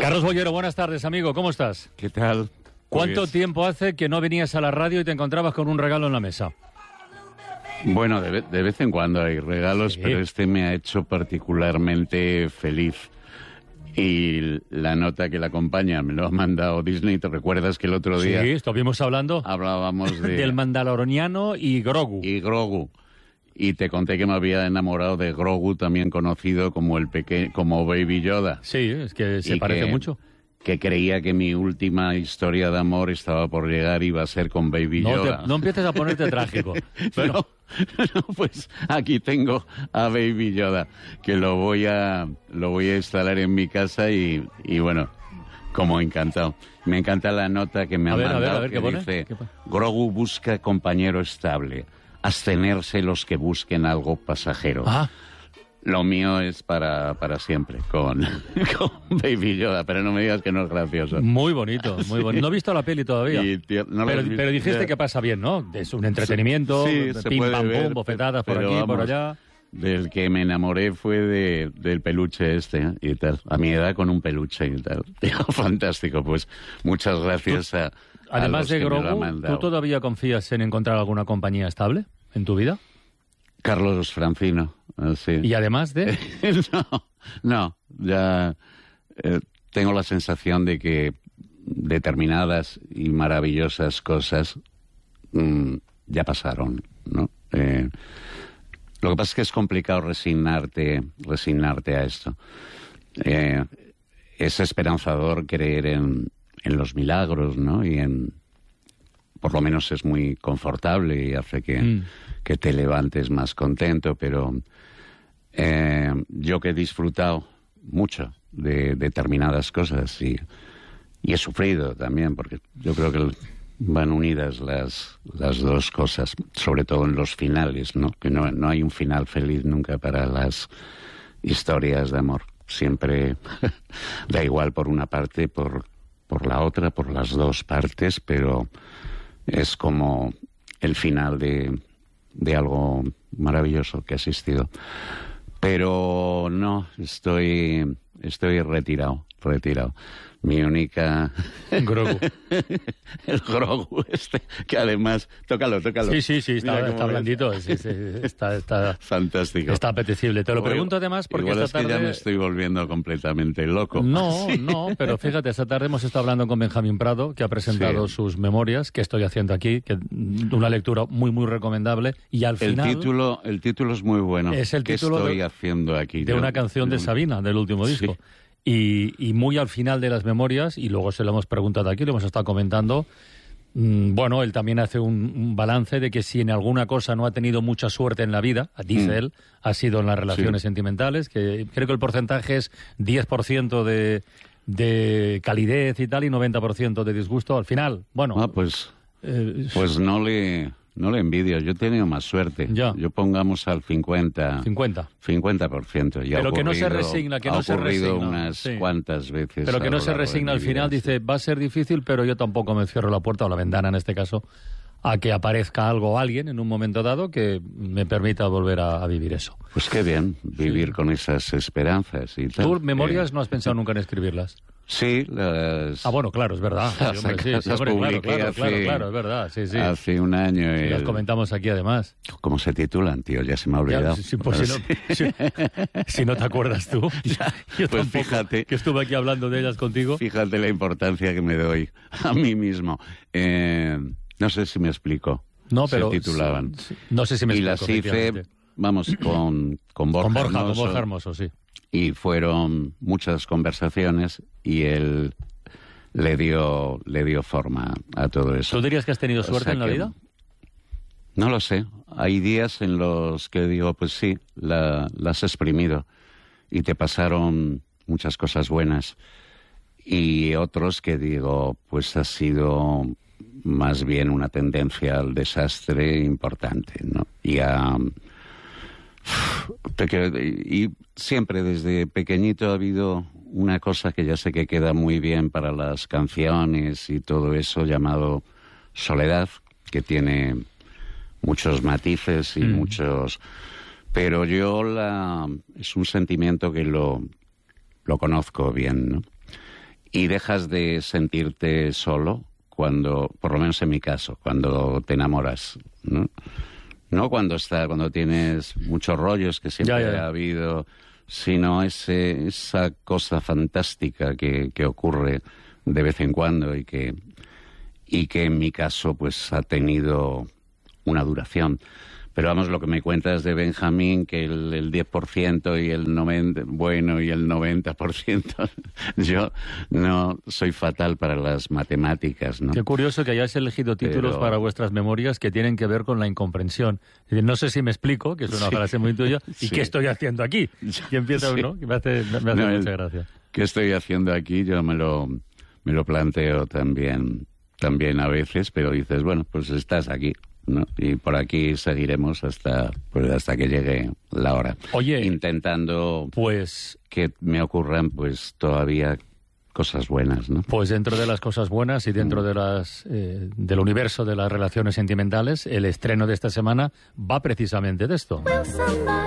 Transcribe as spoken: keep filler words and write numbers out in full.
Carlos Bollero, buenas tardes, amigo, ¿cómo estás? ¿Qué tal? ¿Cuánto Pues, tiempo hace que no venías a la radio y te encontrabas con un regalo en la mesa? Bueno, de, de vez en cuando hay regalos, Sí. pero este me ha hecho particularmente feliz. Y la nota que la acompaña me lo ha mandado Disney. ¿Te recuerdas que el otro día Sí, estuvimos hablando hablábamos de... del Mandaloriano y Grogu. y Grogu? Y te conté que me había enamorado de Grogu, también conocido como el peque... como Baby Yoda. Sí, es que se Y parece que- mucho. Que creía que mi última historia de amor estaba por llegar y iba a ser con Baby No, Yoda. te- no empieces a ponerte trágico. Bueno, No, no, pues aquí tengo a Baby Yoda, que lo voy a lo voy a instalar en mi casa y, y bueno, como encantado. Me encanta la nota que me A ha ver, a ver, mandado a ver, que ¿qué pone? dice: ¿Qué pone? Grogu busca compañero estable, abstenerse los que busquen algo pasajero. ah, Lo mío es para, para siempre, con, con Baby Yoda, pero no me digas que no es gracioso. muy bonito, muy bonito. No he visto la peli todavía. Y, tío, no lo pero, has visto. pero dijiste que pasa bien, ¿no? Es un entretenimiento, Sí, se pim, puede pam, ver, pum, bofetadas por pero aquí, por vamos, allá. Del que me enamoré fue de, del peluche este ¿eh? y tal. A mi edad con un peluche y tal. Fantástico, pues muchas gracias a, a Además los de que me lo han Grogu, mandado. ¿tú todavía confías en encontrar alguna compañía estable en tu vida? Carlos Francino, así. Y además de... no, no, ya eh, tengo la sensación de que determinadas y maravillosas cosas mm, ya pasaron, ¿no? Eh, lo que pasa es que es complicado resignarte, resignarte a esto. Eh, es esperanzador creer en, en los milagros, ¿no? Y en, por lo menos es muy confortable y hace que, Mm. que te levantes más contento, pero eh, yo que he disfrutado mucho de determinadas cosas y, y he sufrido también, porque yo creo que van unidas las, las dos cosas, sobre todo en los finales, ¿no? Que no, no hay un final feliz nunca para las historias de amor. Siempre da igual por una parte, por, por la otra, por las dos partes, pero es como el final de, de algo maravilloso que ha existido. Pero no, estoy, estoy retirado, retirado. Mi única... Grogu. el Grogu este, que además... Tócalo, tócalo. Sí, sí, sí, está, Mira cómo está ves. blandito, sí, sí, está, está, Fantástico. está apetecible. Te lo Igual- pregunto además porque igual esta es que tarde... ya me estoy volviendo completamente loco. No, no, pero fíjate, esta tarde hemos estado hablando con Benjamín Prado, que ha presentado Sí. sus memorias, que estoy haciendo aquí, que una lectura muy, muy recomendable, y al El final título, el título es muy bueno. Es el ¿Qué título estoy de- haciendo aquí? de Yo- una canción de yo- Sabina, del último disco. Sí. Y, y muy al final de las memorias, y luego se lo hemos preguntado aquí, lo hemos estado comentando, mm, bueno, él también hace un, un balance de que si en alguna cosa no ha tenido mucha suerte en la vida, dice Mm. él, ha sido en las relaciones Sí. sentimentales, que creo que el porcentaje es diez por ciento de, de calidez y tal, y noventa por ciento de disgusto. Al final, bueno, Ah, pues, eh, pues no le, no le envidio. Yo he tenido más suerte. Ya. Yo pongamos al cincuenta, cincuenta. cincuenta por ciento. Y ha Pero que no se ocurrido- resigna, que ha no se ocurrido resigna, unas sí. cuantas veces. Pero que a no lo se largo de resigna mi al final, vida, dice, va a ser difícil, pero yo tampoco me cierro la puerta o la ventana en este caso a que aparezca algo o alguien en un momento dado que me permita volver a, a vivir eso. Pues qué bien vivir Sí. con esas esperanzas y tal. ¿Tú memorias Eh, no has pensado nunca en escribirlas? Sí, las... Ah, bueno, claro, es verdad. Sí, Las hombre, sí, sacas, sí, las hombre, claro, publiqué claro, hace- claro, claro, es verdad, sí, sí. Hace un año. Sí, el- las comentamos aquí además. ¿Cómo se titulan, tío? Ya se me ha Ya, olvidado. si, si- pues si, no, si, si no te acuerdas tú, yo Pues tampoco, fíjate. que estuve aquí hablando de ellas contigo. Fíjate la importancia que me doy a mí mismo. Eh, no sé si me explico. No, pero Se titulaban. sí, sí. No sé si me y las explico, hice, efectivamente. vamos, con, con Borja, Con Borja, con Hermoso, Borja Hermoso, sí. y fueron muchas conversaciones y él le dio, le dio forma a todo eso. ¿Tú dirías que has tenido O suerte sea en la que- vida? No lo sé. Hay días en los que digo, pues sí, la, la has exprimido y te pasaron muchas cosas buenas. Y otros que digo, pues ha sido más bien una tendencia al desastre importante, ¿no? Y a... Porque- y siempre desde pequeñito ha habido una cosa que ya sé que queda muy bien para las canciones y todo eso, llamado soledad, que tiene muchos matices y Mm. muchos... Pero yo la... es un sentimiento que lo, lo conozco bien, ¿no? y dejas de sentirte solo cuando, por lo menos en mi caso, cuando te enamoras, ¿no? No cuando está, cuando tienes muchos rollos que siempre ya, ya. ha habido, sino ese, esa cosa fantástica que, que ocurre de vez en cuando y que, y que en mi caso pues ha tenido una duración. Pero vamos, lo que me cuentas de Benjamín, que el, el diez por ciento y el noventa por ciento, bueno, y el noventa por ciento, yo no soy fatal para las matemáticas, ¿no? Qué curioso que hayáis elegido títulos Pero... para vuestras memorias que tienen que ver con la incomprensión. Es decir, no sé si me explico, que es una sí. frase muy tuya, y sí. ¿qué estoy haciendo aquí? Y empieza sí. uno, que me hace, me hace no, mucha gracia. ¿Qué estoy haciendo aquí? Yo me lo, me lo planteo también, también a veces, pero dices, bueno, pues estás aquí, ¿no? Y por aquí seguiremos hasta pues hasta que llegue la hora. Oye, intentando pues que me ocurran pues todavía cosas buenas, ¿no? Pues dentro de las cosas buenas y dentro de las eh, del universo de las relaciones sentimentales, el estreno de esta semana va precisamente de esto.